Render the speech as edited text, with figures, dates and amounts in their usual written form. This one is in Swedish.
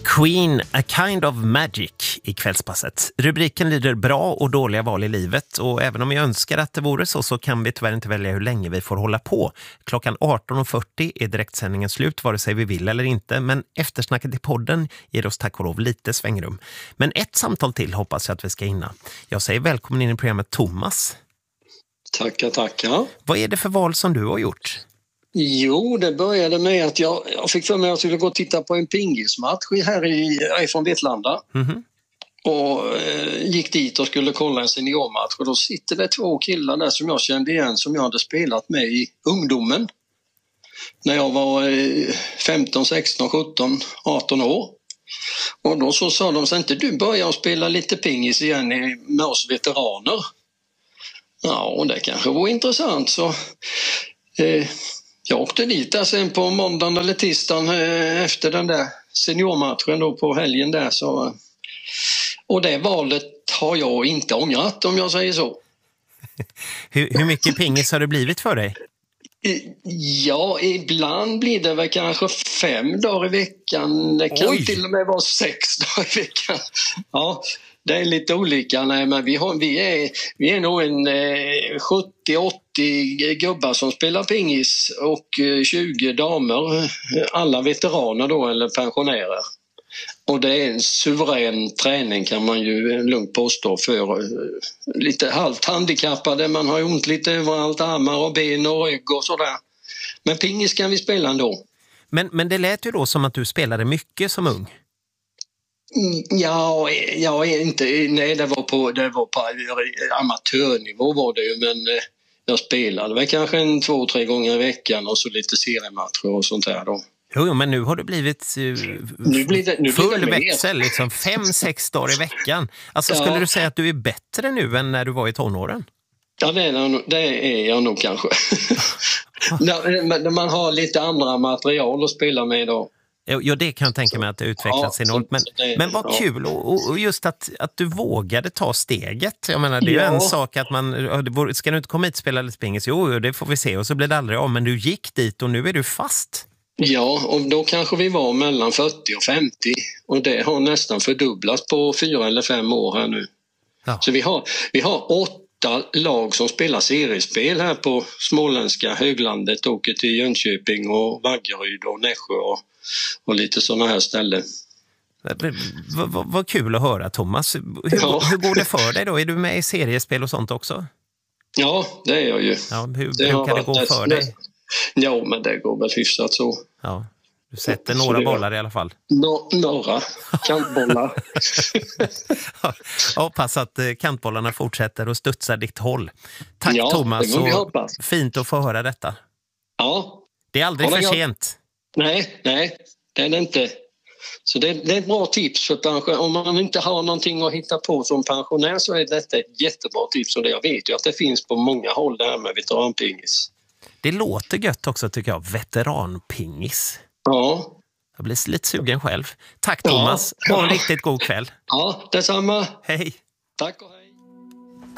Queen, A Kind of Magic i kvällspasset. Rubriken lyder bra och dåliga val i livet, och även om jag önskar att det vore så kan vi tyvärr inte välja hur länge vi får hålla på. Klockan 18.40 är direktsändningen slut, vare sig vi vill eller inte, men eftersnacket i podden ger oss tack och lov lite svängrum. Men ett samtal till hoppas jag att vi ska hinna. Jag säger välkommen in i programmet Thomas. Tackar. Vad är det för val som du har gjort? Jo, det började med att jag fick för mig att jag skulle gå och titta på en pingismatch här från Vetlanda. Mhm. Och gick dit och skulle kolla en seniormatch, och då sitter det två killar där som jag kände igen, som jag hade spelat med i ungdomen. När jag var 15, 16, 17, 18 år. Och då så sa de, så inte du börjar spela lite pingis igen med oss veteraner? Ja, och det kanske var intressant, så jag åkte dit där sen på måndagen eller tisdagen efter den där seniormatchen då på helgen där. Så, och det valet har jag inte ångrat, om jag säger så. Hur mycket pingis har det blivit för dig? Ja, ibland blir det väl kanske 5 dagar i veckan. Det kan till och med vara 6 dagar i veckan. Ja, det är lite olika. Nej, men vi är nog en 70-80 gubbar som spelar pingis och 20 damer. Alla veteraner då, eller pensionärer. Och det är en suverän träning, kan man ju lugnt påstå, för lite halvt handikappade. Man har ont lite överallt, armar och ben och rygg och sådär. Men pingis kan vi spela ändå. Men det lät ju då som att du spelade mycket som ung. Ja, jag är inte... Nej, det var på amatörnivå var det ju, men jag spelade väl kanske 2-3 gånger i veckan och så lite seriematcher och sånt där då. Jo, men nu har du blivit full växel, liksom 5-6 dagar i veckan. Alltså, skulle du säga att du är bättre nu än när du var i tonåren? Ja, det är jag nog kanske. Man har lite andra material att spela med då. Ja, det kan jag tänka mig att det utvecklats enormt. Men vad kul, och just att du vågade ta steget. Jag menar, det är ju en sak att man... Ska du inte komma hit och spela lite pingis? Jo, det får vi se. Och så blir det aldrig av. Men du gick dit och nu är du fast. Ja, och då kanske vi var mellan 40 och 50. Och det har nästan fördubblats på 4 eller 5 år här nu. Ja. Så vi har 8 lag som spelar seriespel här på småländska höglandet. Åker till Jönköping och Vaggeryd och Nässjö och lite sådana här ställen. Vad kul att höra, Thomas. Hur går det för dig då? Är du med i seriespel och sånt också? Ja, det är jag ju. Ja, hur brukar det gå för dig? Ja, men det går väl hyfsat så. Ja, du sätter några bollar i alla fall. Några kantbollar. Ja, hoppas att kantbollarna fortsätter och studsar ditt håll. Tack, ja, Thomas, så fint att få höra detta. Ja. Det är aldrig för sent. Nej, det är det inte. Så det är ett bra tips för pensionär. Om man inte har någonting att hitta på som pensionär så är detta ett jättebra tips. Och jag vet ju att det finns på många håll det här med veteranpingis. Det låter gött också, tycker jag. Veteranpingis. Ja. Jag blir lite sugen själv. Tack, Thomas. Ha en riktigt god kväll. Ja, detsamma. Hej. Tack och hej.